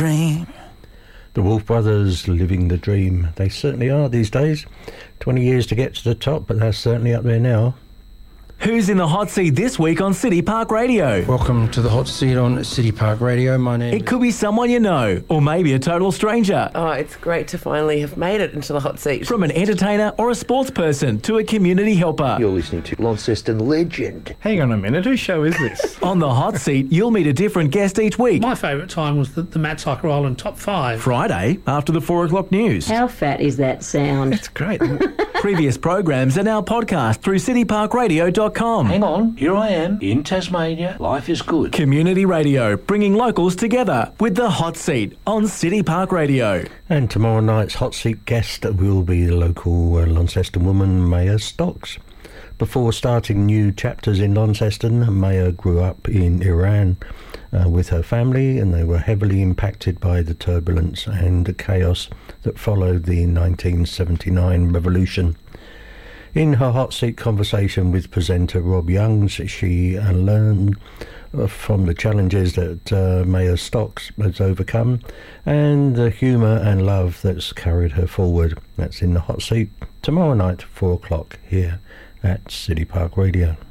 dream. The Wolf Brothers, living the dream. They certainly are these days. 20 years to get to the top, but they're certainly up there now. Who's in the hot seat this week on City Park Radio? Welcome to the hot seat on City Park Radio. My name It could be someone you know, or maybe a total stranger. Oh, it's great to finally have made it into the hot seat. From an entertainer or a sports person to a community helper. You're listening to Launceston legend. Hang on a minute, whose show is this? On the hot seat, you'll meet a different guest each week. My favourite time was the Matt Cycle Island Top 5. Friday, after the 4 o'clock news. How fat is that sound? It's great. Previous programs are now podcast through cityparkradio.com. Hang on, here I am in Tasmania. Life is good. Community radio, bringing locals together with the hot seat on City Park Radio. And tomorrow night's hot seat guest will be the local Launceston woman, Maya Stocks. Before starting new chapters in Launceston, Maya grew up in Iran with her family, and they were heavily impacted by the turbulence and chaos that followed the 1979 revolution. In her hot seat conversation with presenter Rob Youngs, she learned from the challenges that Maya Stocks has overcome and the humour and love that's carried her forward. That's in the hot seat tomorrow night, 4 o'clock, here at City Park Radio.